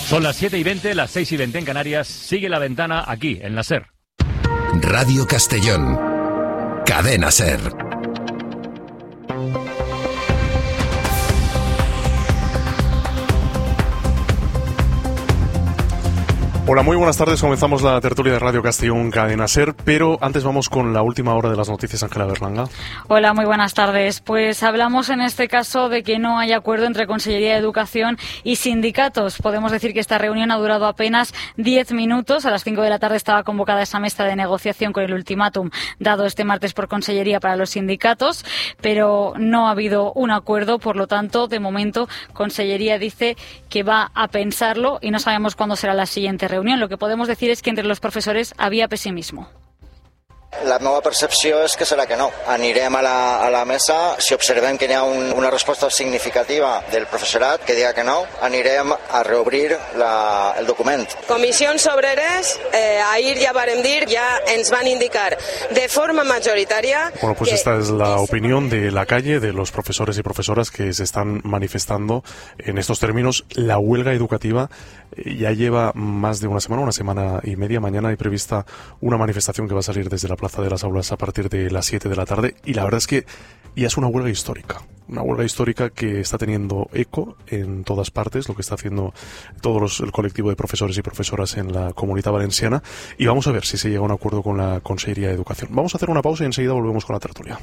Son las 7:20, las 6:20 en Canarias. Sigue La Ventana aquí, en la SER. Radio Castellón. Cadena SER. Hola, muy buenas tardes. Comenzamos la tertulia de Radio Castellón Cadena SER, pero antes vamos con la última hora de las noticias. Ángela Berlanga. Hola, muy buenas tardes. Pues hablamos en este caso de que no hay acuerdo entre Consellería de Educación y sindicatos. Podemos decir que esta reunión ha durado apenas 10 minutos. A las 5 de la tarde estaba convocada esa mesa de negociación con el ultimátum dado este martes por Consellería para los sindicatos, pero no ha habido un acuerdo. Por lo tanto, de momento, Consellería dice que va a pensarlo y no sabemos cuándo será la siguiente reunión. Lo que podemos decir es que entre los profesores había pesimismo. La meva percepció és que serà que no. Anirem a la mesa, si observem que hi ha una resposta significativa del professorat que diga que no, anirem a reobrir el document. Comissions Obreres, ahir ja vàrem dir, ja ens van indicar de forma majoritària... Bueno, pues esta es la opinión de la calle, de los profesores y profesoras que se están manifestando en estos términos. La huelga educativa ya lleva más de una semana y media. Mañana hay prevista una manifestación que va a salir desde la Plaza de las Aulas a partir de las 7 de la tarde, y la verdad es que ya es una huelga histórica que está teniendo eco en todas partes, lo que está haciendo el colectivo de profesores y profesoras en la Comunitat Valenciana, y vamos a ver si se llega a un acuerdo con la Consellería de Educación. Vamos a hacer una pausa y enseguida volvemos con la tertulia.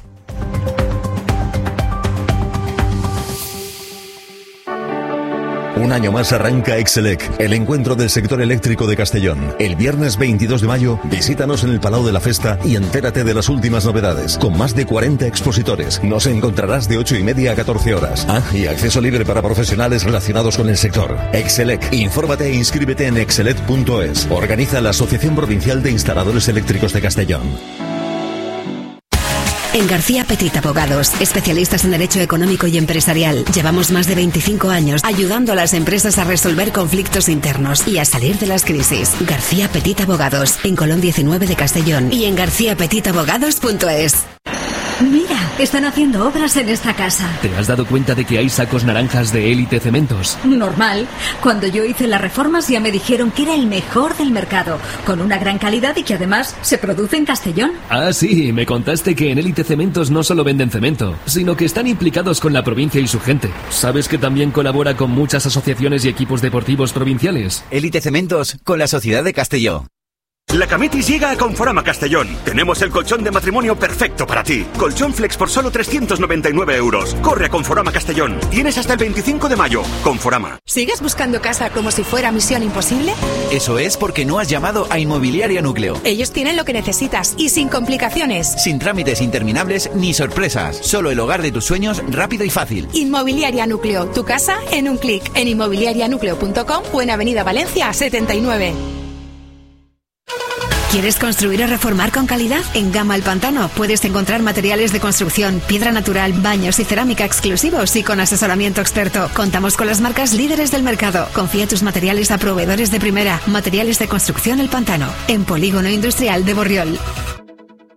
Un año más arranca Excelec, el encuentro del sector eléctrico de Castellón. El viernes 22 de mayo, visítanos en el Palau de la Festa y entérate de las últimas novedades. Con más de 40 expositores, nos encontrarás de 8:30 a 14 horas. Y acceso libre para profesionales relacionados con el sector. Excelec, infórmate e inscríbete en excelec.es. Organiza la Asociación Provincial de Instaladores Eléctricos de Castellón. En García Petit Abogados, especialistas en Derecho Económico y Empresarial, llevamos más de 25 años ayudando a las empresas a resolver conflictos internos y a salir de las crisis. García Petit Abogados, en Colón 19 de Castellón y en garciapetitabogados.es. Mira, están haciendo obras en esta casa. ¿Te has dado cuenta de que hay sacos naranjas de Élite Cementos? Normal. Cuando yo hice las reformas ya me dijeron que era el mejor del mercado, con una gran calidad y que además se produce en Castellón. Ah, sí, me contaste que en Élite Cementos no solo venden cemento, sino que están implicados con la provincia y su gente. ¿Sabes que también colabora con muchas asociaciones y equipos deportivos provinciales? Élite Cementos, con la Sociedad de Castelló. La Camitis llega a Conforama Castellón. Tenemos el colchón de matrimonio perfecto para ti. Colchón Flex por solo 399 euros. Corre a Conforama Castellón. Tienes hasta el 25 de mayo. Conforama. ¿Sigues buscando casa como si fuera misión imposible? Eso es porque no has llamado a Inmobiliaria Núcleo. Ellos tienen lo que necesitas y sin complicaciones. Sin trámites interminables ni sorpresas. Solo el hogar de tus sueños rápido y fácil. Inmobiliaria Núcleo. Tu casa en un clic. En inmobiliarianucleo.com o en Avenida Valencia 79. ¿Quieres construir o reformar con calidad? En Gama El Pantano puedes encontrar materiales de construcción, piedra natural, baños y cerámica exclusivos y con asesoramiento experto. Contamos con las marcas líderes del mercado. Confía tus materiales a proveedores de primera. Materiales de construcción El Pantano, en Polígono Industrial de Borriol.